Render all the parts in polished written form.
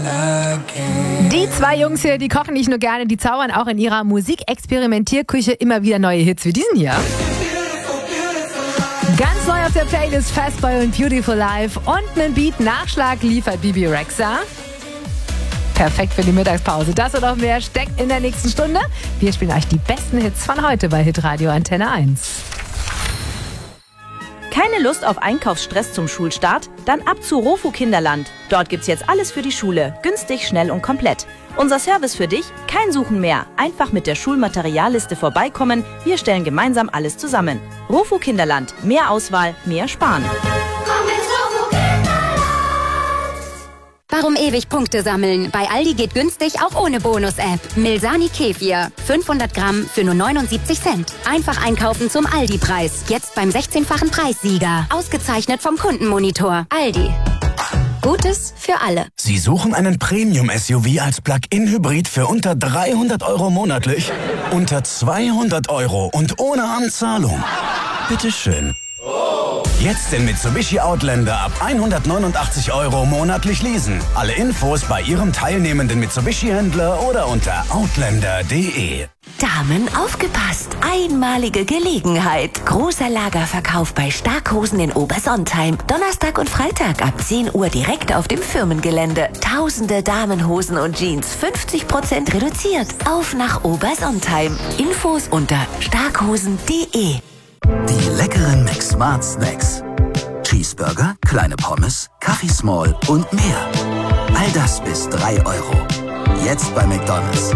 Die zwei Jungs hier, die kochen nicht nur gerne, die zaubern auch in ihrer Musikexperimentierküche immer wieder neue Hits wie diesen hier. Ganz neu auf der Playlist Fastboy und Beautiful Life und einen Beat-Nachschlag liefert Bibi Rexha. Perfekt für die Mittagspause. Das und noch mehr steckt in der nächsten Stunde. Wir spielen euch die besten Hits von heute bei Hitradio Antenne 1. Keine Lust auf Einkaufsstress zum Schulstart? Dann ab zu Rofu Kinderland. Dort gibt's jetzt alles für die Schule. Günstig, schnell und komplett. Unser Service für dich? Kein Suchen mehr. Einfach mit der Schulmaterialliste vorbeikommen. Wir stellen gemeinsam alles zusammen. Rofu Kinderland. Mehr Auswahl, mehr Sparen. Warum ewig Punkte sammeln? Bei Aldi geht günstig auch ohne Bonus-App. Milsani Kefir. 500 Gramm für nur 79 Cent. Einfach einkaufen zum Aldi-Preis. Jetzt beim 16-fachen Preissieger. Ausgezeichnet vom Kundenmonitor. Aldi. Gutes für alle. Sie suchen einen Premium-SUV als Plug-in-Hybrid für unter 300 € monatlich? Unter 200 € und ohne Anzahlung? Bitteschön. Jetzt den Mitsubishi Outlander ab 189 € monatlich leasen. Alle Infos bei Ihrem teilnehmenden Mitsubishi-Händler oder unter outlander.de. Damen, aufgepasst! Einmalige Gelegenheit. Großer Lagerverkauf bei Starkhosen in Obersontheim. Donnerstag und Freitag ab 10 Uhr direkt auf dem Firmengelände. Tausende Damenhosen und Jeans 50% reduziert. Auf nach Obersontheim. Infos unter starkhosen.de. Die leckeren McSmart Snacks. Cheeseburger, kleine Pommes, Kaffee Small und mehr. All das bis 3 €. Jetzt bei McDonald's.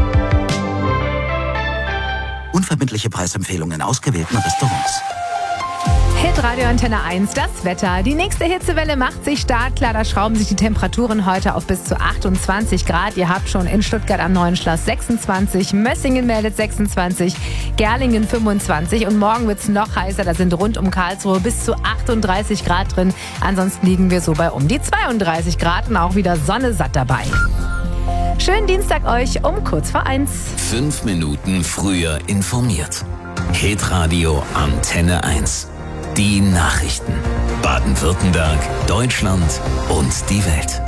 Unverbindliche Preisempfehlungen in ausgewählten Restaurants. Hitradio Antenne 1, das Wetter. Die nächste Hitzewelle macht sich stark. Klar, da schrauben sich die Temperaturen heute auf bis zu 28 Grad. Ihr habt schon in Stuttgart am Neuen Schloss 26, Mössingen meldet 26, Gerlingen 25 und morgen wird es noch heißer. Da sind rund um Karlsruhe bis zu 38 Grad drin. Ansonsten liegen wir so bei um die 32 Grad und auch wieder Sonne satt dabei. Schönen Dienstag euch um kurz vor 1. 5 Minuten früher informiert. Hitradio Antenne 1. Die Nachrichten. Baden-Württemberg, Deutschland und die Welt.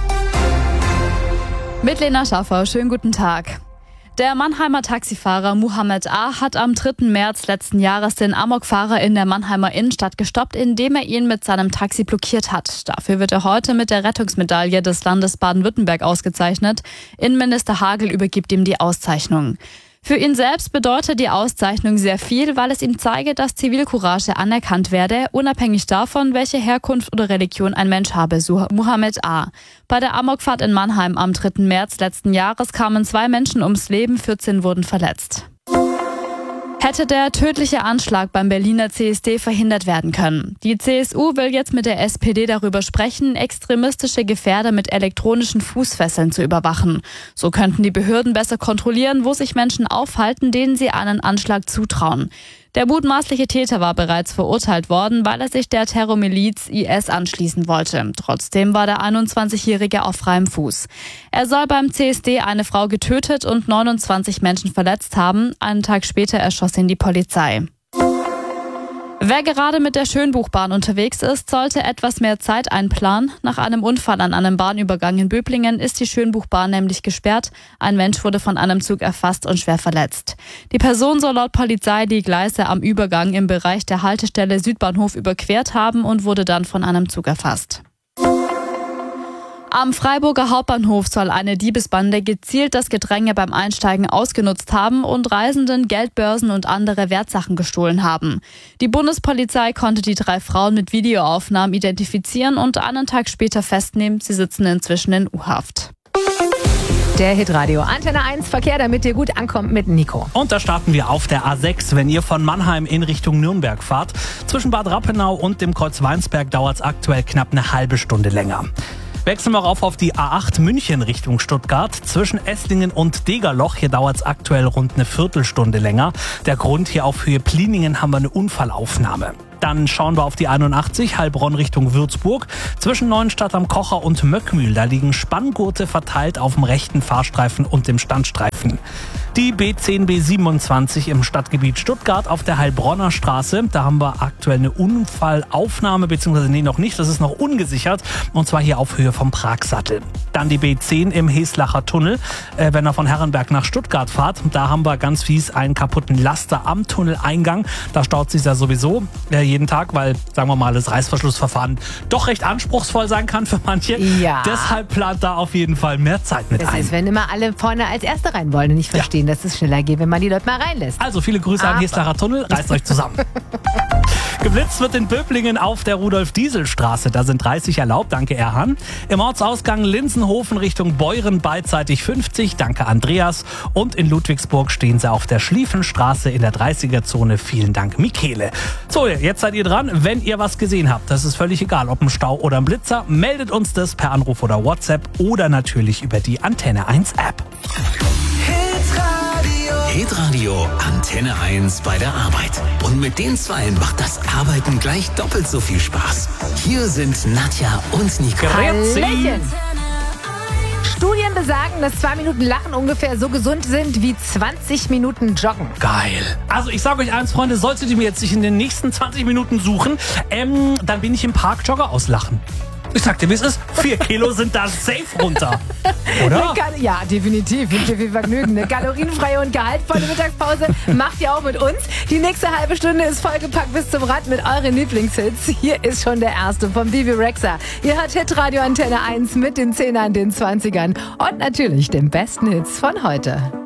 Mit Lena Schaffer, schönen guten Tag. Der Mannheimer Taxifahrer Mohammed A. hat am 3. März letzten Jahres den Amokfahrer in der Mannheimer Innenstadt gestoppt, indem er ihn mit seinem Taxi blockiert hat. Dafür wird er heute mit der Rettungsmedaille des Landes Baden-Württemberg ausgezeichnet. Innenminister Hagel übergibt ihm die Auszeichnung. Für ihn selbst bedeutet die Auszeichnung sehr viel, weil es ihm zeige, dass Zivilcourage anerkannt werde, unabhängig davon, welche Herkunft oder Religion ein Mensch habe, so Mohammed A. Bei der Amokfahrt in Mannheim am 3. März letzten Jahres kamen 2 Menschen ums Leben, 14 wurden verletzt. Hätte der tödliche Anschlag beim Berliner CSD verhindert werden können. Die CSU will jetzt mit der SPD darüber sprechen, extremistische Gefährder mit elektronischen Fußfesseln zu überwachen. So könnten die Behörden besser kontrollieren, wo sich Menschen aufhalten, denen sie einen Anschlag zutrauen. Der mutmaßliche Täter war bereits verurteilt worden, weil er sich der Terrormiliz IS anschließen wollte. Trotzdem war der 21-Jährige auf freiem Fuß. Er soll beim CSD eine Frau getötet und 29 Menschen verletzt haben. Einen Tag später erschoss ihn die Polizei. Wer gerade mit der Schönbuchbahn unterwegs ist, sollte etwas mehr Zeit einplanen. Nach einem Unfall an einem Bahnübergang in Böblingen ist die Schönbuchbahn nämlich gesperrt. Ein Mensch wurde von einem Zug erfasst und schwer verletzt. Die Person soll laut Polizei die Gleise am Übergang im Bereich der Haltestelle Südbahnhof überquert haben und wurde dann von einem Zug erfasst. Am Freiburger Hauptbahnhof soll eine Diebesbande gezielt das Gedränge beim Einsteigen ausgenutzt haben und Reisenden Geldbörsen und andere Wertsachen gestohlen haben. Die Bundespolizei konnte die 3 Frauen mit Videoaufnahmen identifizieren und einen Tag später festnehmen. Sie sitzen inzwischen in U-Haft. Der Hitradio Antenne 1 Verkehr, damit ihr gut ankommt mit Nico. Und da starten wir auf der A6, wenn ihr von Mannheim in Richtung Nürnberg fahrt. Zwischen Bad Rappenau und dem Kreuz Weinsberg dauert es aktuell knapp eine halbe Stunde länger. Wechseln wir rauf auf die A8 München Richtung Stuttgart. Zwischen Esslingen und Degerloch, hier dauert es aktuell rund eine Viertelstunde länger. Der Grund, hier auf Höhe Pliningen haben wir eine Unfallaufnahme. Dann schauen wir auf die 81 Heilbronn Richtung Würzburg. Zwischen Neuenstadt am Kocher und Möckmühl, da liegen Spanngurte verteilt auf dem rechten Fahrstreifen und dem Standstreifen. Die B10, B27 im Stadtgebiet Stuttgart auf der Heilbronner Straße. Da haben wir aktuell eine Unfallaufnahme, beziehungsweise noch nicht, das ist noch ungesichert. Und zwar hier auf Höhe vom Pragsattel. Dann die B10 im Heslacher Tunnel, wenn ihr von Herrenberg nach Stuttgart fahrt. Da haben wir ganz fies einen kaputten Laster am Tunneleingang. Da staut sich ja sowieso jeden Tag, weil, sagen wir mal, das Reißverschlussverfahren doch recht anspruchsvoll sein kann für manche. Ja. Deshalb plant da auf jeden Fall mehr Zeit mit ein. Das ist, wenn immer alle vorne als Erste rein wollen und nicht verstehen, dass es schneller geht, wenn man die Leute mal reinlässt. Also viele Grüße an Heslacher Tunnel, reißt euch zusammen. Geblitzt wird in Böblingen auf der Rudolf-Diesel-Straße. Da sind 30 erlaubt, danke Erhan. Im Ortsausgang Linsenhofen Richtung Beuren beidseitig 50, danke Andreas. Und in Ludwigsburg stehen sie auf der Schlieffenstraße in der 30er-Zone. Vielen Dank, Michele. So, jetzt seid ihr dran. Wenn ihr was gesehen habt, das ist völlig egal, ob ein Stau oder ein Blitzer, meldet uns das per Anruf oder WhatsApp oder natürlich über die Antenne 1 App. Hitradio Antenne 1 bei der Arbeit. Und mit den Zweien macht das Arbeiten gleich doppelt so viel Spaß. Hier sind Nadja und Nicole. Hallöchen. Studien besagen, dass 2 Minuten Lachen ungefähr so gesund sind wie 20 Minuten Joggen. Geil. Also ich sage euch eins, Freunde, solltet ihr mir jetzt nicht in den nächsten 20 Minuten suchen, dann bin ich im Park Jogger auslachen. Ich sag dir, wie es ist. 4 Kilo sind da safe runter. Oder? Ja, definitiv. Wünsche viel Vergnügen. Eine kalorienfreie und gehaltvolle Mittagspause macht ihr auch mit uns. Die nächste halbe Stunde ist vollgepackt bis zum Rand mit euren Lieblingshits. Hier ist schon der erste von Bibi Rexha. Ihr hört Hitradio Antenne 1 mit den 10ern, den 20ern und natürlich den besten Hits von heute.